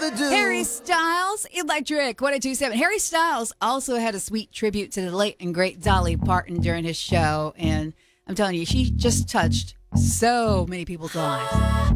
to do. Harry Styles, Electric 1027. Harry Styles also had a sweet tribute to the late and great Dolly Parton during his show. And I'm telling you, she just touched so many people's lives.